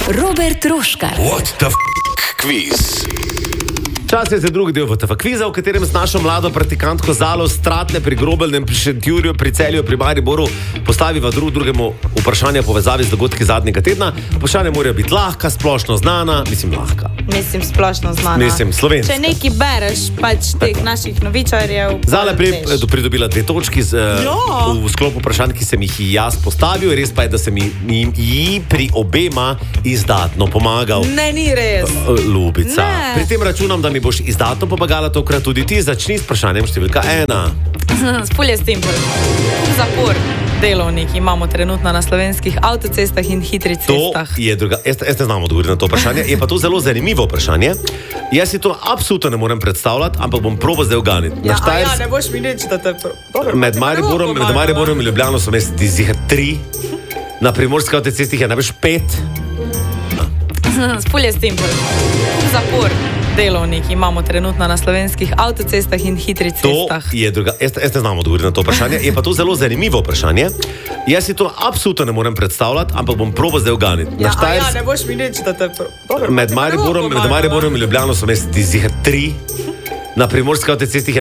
Robert Roškar. What the quiz? Čas je za drugi del VTF kviza, v katerem z našo mlado praktikantko Zalo Stratle pri Grobelnem, pri Šentjurju, pri Celju, pri Mariboru postaviva drugemu vprašanje povezavi z dogodki zadnjega tedna. Vprašanje morajo biti lahka, splošno znana, lahka. Mislim, splošno znana. Slovenska. Če nekaj bereš, pač teh naših novičarjev... Zala je pridobila 2 točki v sklopu vprašanj, ki sem jih jaz postavil. Res pa je, da sem ji pri obema izdatno pomagal. Ne, ni res. Ljubica. Ne. Pri tem računam, da mi boš izdatno pomagala tokrat tudi ti. Začni s vprašanjem številka 1. Spulje s tem. Zapor. Delovniki imamo trenutno na slovenskih avtocestah in hitrih cestah. To je druga. Jaz ne znam odgovoriti na to vprašanje. Je pa to zelo zanimivo vprašanje. Jaz si to absolutno ne morem predstavljati, ampak bom probal zdaj uganiti. Ne boš mi reči, da te... Med Mariborom in Ljubljano so mesti zihar 3. Na primorskih avtocestih je največ 5. Spulje s tem. Zapor. Delovniki imamo trenutno na slovenskih avtocestah in hitrih cestah. To je druga. Jaz ne znam odgovoriti na to vprašanje. Je pa to zelo zanimivo vprašanje. Jaz si to absolutno ne morem predstavljati, ampak bom probal zdaj uganiti. Ne boš mi reči, da te... Med Mariborom in Ljubljano so mesti zihar 3. Na primorskih avtocestih